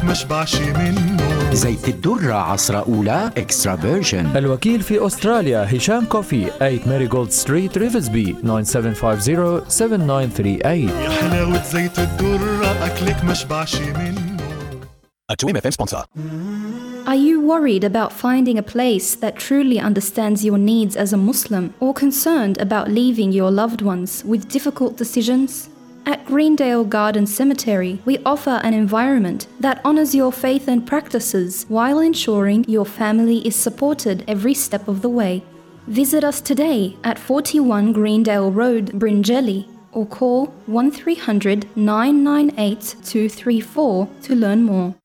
مشبعش منه. زيت الدرة عصرة أولى إكسترا فيرجن. الوكيل في أستراليا هشام كوفي 8 ماريغولد ستريت ريفزبي 9750-7938. يا حلاوة زيت الدرة أكلك مشبعش منه. A 2MFM sponsor. Are you worried about finding a place that truly understands your needs as a Muslim, or concerned about leaving your loved ones with difficult decisions? At Greendale Garden Cemetery, we offer an environment that honors your faith and practices while ensuring your family is supported every step of the way. Visit us today at 41 Greendale Road, Bringelly, or call 1300 998 234 to learn more.